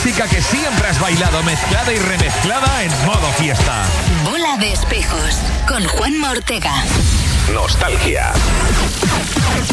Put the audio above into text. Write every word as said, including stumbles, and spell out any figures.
música que siempre has bailado, mezclada y remezclada en modo fiesta. Bola de espejos con Juanma Ortega. Nostalgia.